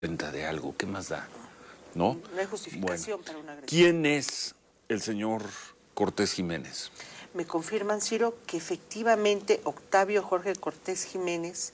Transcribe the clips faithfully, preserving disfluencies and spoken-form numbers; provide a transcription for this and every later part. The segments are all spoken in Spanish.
cuenta de algo, ¿qué más da? ¿No? No hay justificación bueno, para una agresión. ¿Quién es el señor Cortés Jiménez? Me confirman, Ciro, que efectivamente Octavio Jorge Cortés Jiménez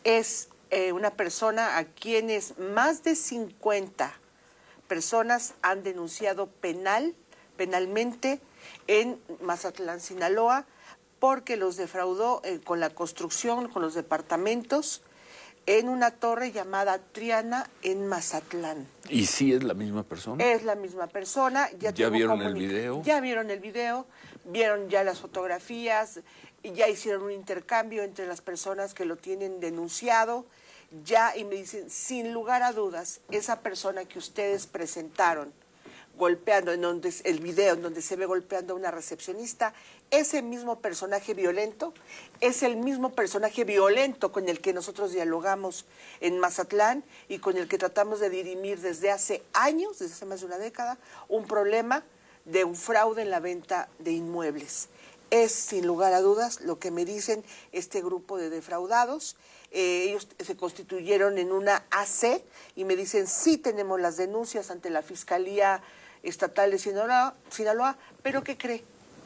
es eh, una persona a quienes más de cincuenta personas han denunciado penal, penalmente en Mazatlán, Sinaloa, porque los defraudó eh, con la construcción, con los departamentos, en una torre llamada Triana en Mazatlán. ¿Y sí es la misma persona? Es la misma persona. ¿Ya, ¿Ya vieron el video? Ya vieron el video, vieron ya las fotografías, y ya hicieron un intercambio entre las personas que lo tienen denunciado, ya, y me dicen, sin lugar a dudas, esa persona que ustedes presentaron, golpeando, en donde el video en donde se ve golpeando a una recepcionista, ese mismo personaje violento es el mismo personaje violento con el que nosotros dialogamos en Mazatlán y con el que tratamos de dirimir desde hace años, desde hace más de una década, un problema de un fraude en la venta de inmuebles. Es, sin lugar a dudas, lo que me dicen este grupo de defraudados. Eh, ellos se constituyeron en una A C y me dicen, sí tenemos las denuncias ante la Fiscalía Estatal de Sinaloa, Sinaloa, pero ¿qué cree?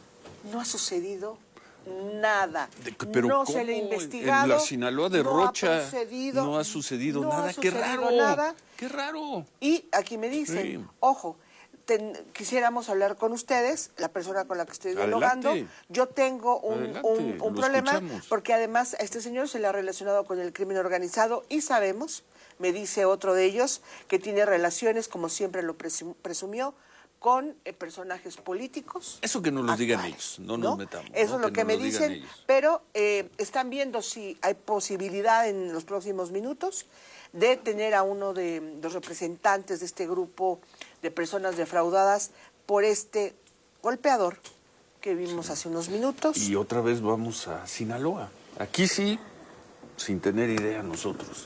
No ha sucedido nada. Pero no ¿cómo? se le ha investigado. En la Sinaloa de no Rocha ha procedido, no ha sucedido no nada. ha ¡Qué sucedido raro! Nada. ¡Qué raro! Y aquí me dicen, sí. ojo, ten, quisiéramos hablar con ustedes, la persona con la que estoy dialogando. Adelante. Yo tengo un, un, un problema, escuchamos. Porque además a este señor se le ha relacionado con el crimen organizado y sabemos, me dice otro de ellos, que tiene relaciones, como siempre lo presumió, con eh, personajes políticos. Eso que nos lo digan ellos, no, ¿no? nos metamos. Eso ¿no? es lo que, que me lo dicen, pero eh, están viendo si hay posibilidad en los próximos minutos de tener a uno de los representantes de este grupo de personas defraudadas por este golpeador que vimos sí. hace unos minutos. Y otra vez vamos a Sinaloa. Aquí sí, sin tener idea nosotros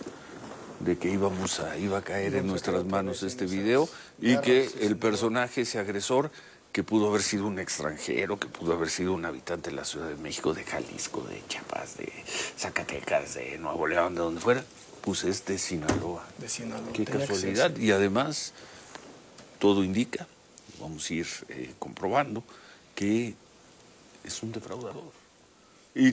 de que íbamos a, iba a caer no, en nuestras manos este video y que el personaje, ese agresor, que pudo haber sido un extranjero, que pudo haber sido un habitante de la Ciudad de México, de Jalisco, de Chiapas, de Zacatecas, de Nuevo León, de donde fuera, pues es de Sinaloa. De Sinaloa. Qué casualidad. Y además, todo indica, vamos a ir eh, comprobando, que es un defraudador. Y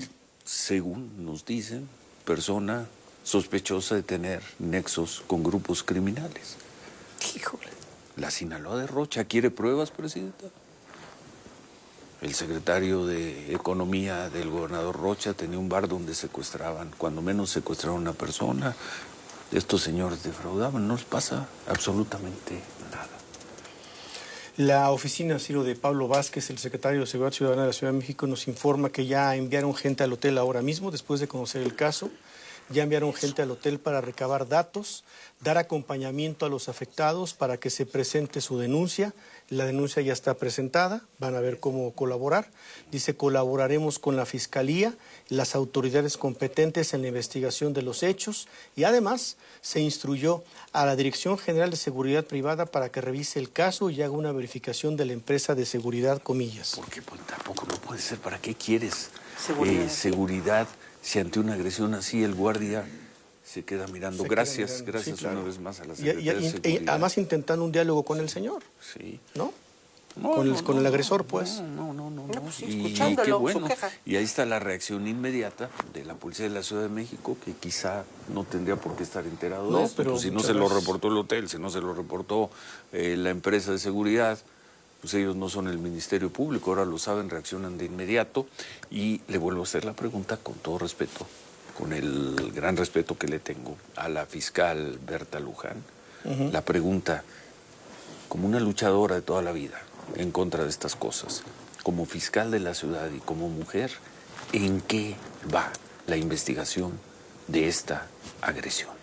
según nos dicen, persona sospechosa de tener nexos con grupos criminales. Híjole. La Sinaloa de Rocha quiere pruebas, presidenta. El secretario de Economía del gobernador Rocha tenía un bar donde secuestraban, cuando menos secuestraron a una persona. Estos señores defraudaban, no les pasa absolutamente nada. La oficina, Ciro, de Pablo Vázquez, el secretario de Seguridad Ciudadana de la Ciudad de México, nos informa que ya enviaron gente al hotel ahora mismo, después de conocer el caso. Ya enviaron gente al hotel para recabar datos, dar acompañamiento a los afectados para que se presente su denuncia. La denuncia ya está presentada, van a ver cómo colaborar. Dice, colaboraremos con la Fiscalía, las autoridades competentes en la investigación de los hechos y además se instruyó a la Dirección General de Seguridad Privada para que revise el caso y haga una verificación de la empresa de seguridad, comillas. Porque pues, tampoco no puede ser, ¿para qué quieres seguridad? Eh, seguridad. Si ante una agresión así el guardia se queda mirando. Se gracias, queda mirando. gracias sí, claro. una vez más a la Secretaría y, y, de Seguridad. Y además intentando un diálogo con el señor. Sí. ¿No? no con el, no, con no, el agresor, pues. No, no, no. no, no pues sí, y, escuchándolo, y qué bueno. Su queja. Y ahí está la reacción inmediata de la Policía de la Ciudad de México, que quizá no tendría por qué estar enterado no, de esto. Pero pues si no se lo reportó el hotel, si no se lo reportó eh, la empresa de seguridad, pues ellos no son el Ministerio Público, ahora lo saben, reaccionan de inmediato. Y le vuelvo a hacer la pregunta con todo respeto, con el gran respeto que le tengo a la fiscal Berta Luján, uh-huh. la pregunta, como una luchadora de toda la vida en contra de estas cosas, como fiscal de la ciudad y como mujer, ¿en qué va la investigación de esta agresión?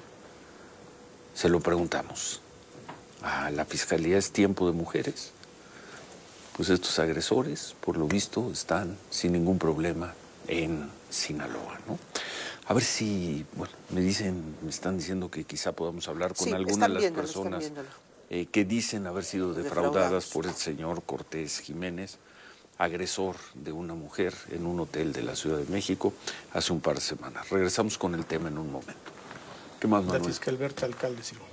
Se lo preguntamos. ¿A la fiscalía es tiempo de mujeres? Pues estos agresores, por lo visto, están sin ningún problema en Sinaloa, ¿no? A ver si, bueno, me dicen, me están diciendo que quizá podamos hablar con sí, alguna de las viendo, personas eh, que dicen haber sido defraudadas, defraudadas por el señor Cortés Jiménez, agresor de una mujer en un hotel de la Ciudad de México hace un par de semanas. Regresamos con el tema en un momento. ¿Qué más, Manuel? La fiscal Berta, alcalde, sí.